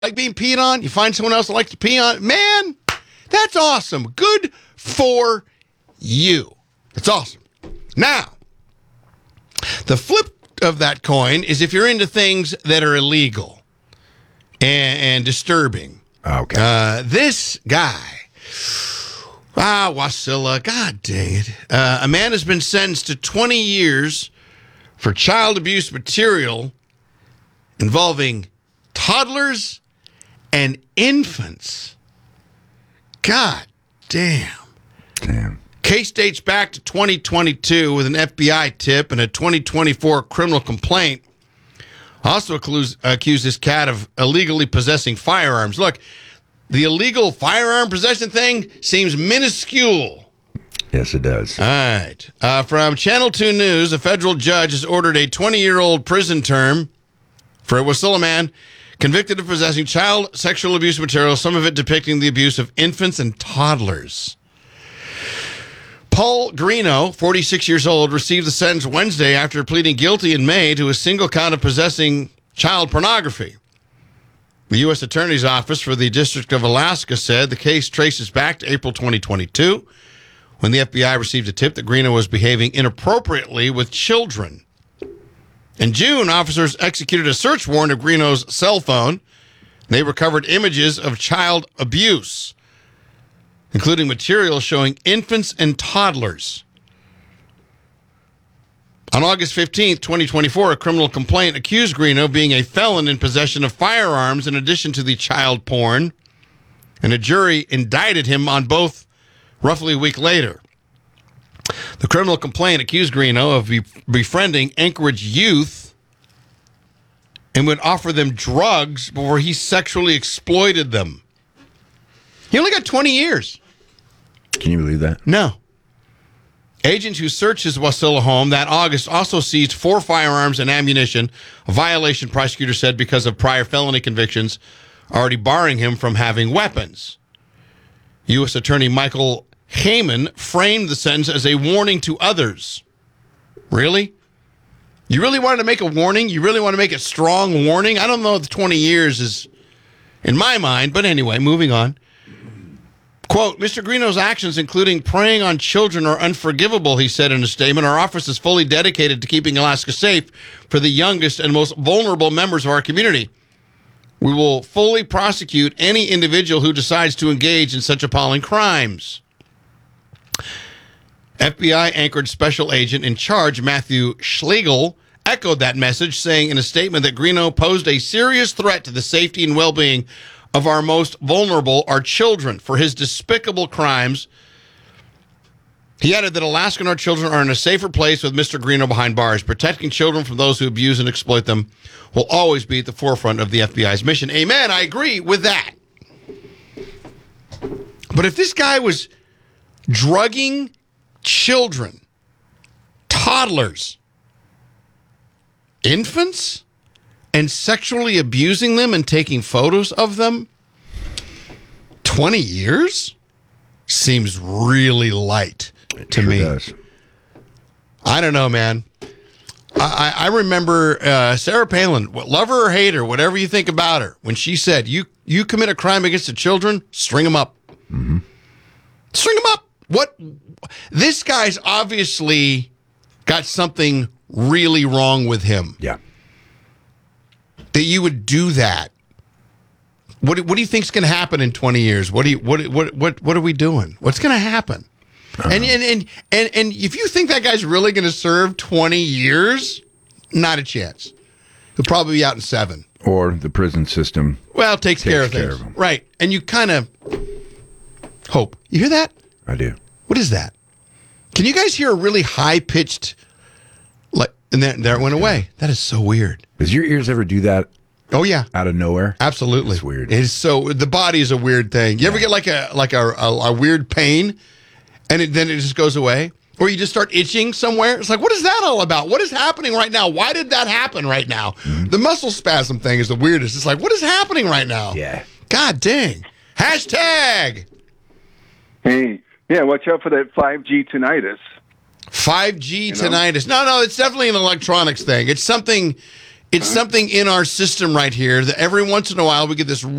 like being peed on? You find someone else that likes to pee on? Man, that's awesome. Good for you. That's awesome. Now, the flip of that coin is if you're into things that are illegal and disturbing. Okay. This guy, Wasilla, God dang it. A man has been sentenced to 20 years for child abuse material involving toddlers and infants. God damn. Damn. Case dates back to 2022 with an FBI tip and a 2024 criminal complaint. Also accused this cat of illegally possessing firearms. Look, the illegal firearm possession thing seems minuscule. Yes, it does. All right. From Channel 2 News, a federal judge has ordered a 20-year-old prison term for a Wasilla man convicted of possessing child sexual abuse material, some of it depicting the abuse of infants and toddlers. Paul Greeno, 46 years old, received the sentence Wednesday after pleading guilty in May to a single count of possessing child pornography. The U.S. Attorney's Office for the District of Alaska said the case traces back to April 2022 when the FBI received a tip that Greeno was behaving inappropriately with children. In June, officers executed a search warrant of Greeno's cell phone. They recovered images of child abuse, including material showing infants and toddlers. On August 15th, 2024, a criminal complaint accused Greeno of being a felon in possession of firearms in addition to the child porn, and a jury indicted him on both roughly a week later. The criminal complaint accused Greeno of befriending Anchorage youth and would offer them drugs before he sexually exploited them. He only got 20 years. Can you believe that? No. Agents who searched his Wasilla home that August also seized 4 firearms and ammunition, a violation, prosecutors said, because of prior felony convictions, already barring him from having weapons. U.S. Attorney Michael Heyman framed the sentence as a warning to others. Really? You really wanted to make a warning? You really want to make a strong warning? I don't know if 20 years is in my mind, but anyway, moving on. Quote, Mr. Greeno's actions, including preying on children, are unforgivable, he said in a statement. Our office is fully dedicated to keeping Alaska safe for the youngest and most vulnerable members of our community. We will fully prosecute any individual who decides to engage in such appalling crimes. FBI Anchorage Special Agent in charge, Matthew Schlegel, echoed that message, saying in a statement that Greeno posed a serious threat to the safety and well-being of our most vulnerable, our children, for his despicable crimes. He added that Alaska and our children are in a safer place with Mr. Greeno behind bars. Protecting children from those who abuse and exploit them will always be at the forefront of the FBI's mission. Amen. I agree with that. But if this guy was drugging children, toddlers, infants, and sexually abusing them and taking photos of them, 20 years seems really light to me. Does. I don't know, man. I remember Sarah Palin, love her or hate her, whatever you think about her, when she said, you commit a crime against the children, string them up. Mm-hmm. String them up. What? This guy's obviously got something really wrong with him. Yeah. That you would do that. What do you think's going to happen in 20 years? What are we doing? What's going to happen? And if you think that guy's really going to serve 20 years, not a chance. He'll probably be out in 7. Or the prison system. Well, takes care of things. him. Right. And you kind of hope. You hear that? I do. What is that? Can you guys hear a really high-pitched, like, and there it went away. That is so weird. Does your ears ever do that? Oh, yeah. Out of nowhere? Absolutely. It's weird. It is so, the body is a weird thing. You ever get like a weird pain and then it just goes away? Or you just start itching somewhere? It's like, what is that all about? What is happening right now? Why did that happen right now? Mm-hmm. The muscle spasm thing is the weirdest. It's like, what is happening right now? Yeah. God dang. Hashtag. Hey, yeah, watch out for that 5G tinnitus. 5G tinnitus. No, it's definitely an electronics thing. It's something It's something in our system right here that every once in a while we get this